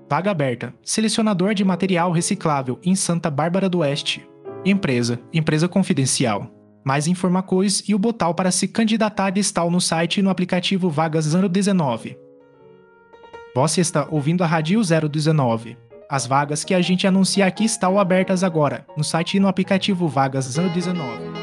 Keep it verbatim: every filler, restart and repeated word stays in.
Vaga aberta. Selecionador de material reciclável em Santa Bárbara do Oeste. Empresa. Empresa confidencial. Mais informações e o botão para se candidatar está no site e no aplicativo Vagas zero dezenove. Você está ouvindo a Rádio zero dezenove. As vagas que a gente anuncia aqui estão abertas agora, no site e no aplicativo Vagas zero dezenove.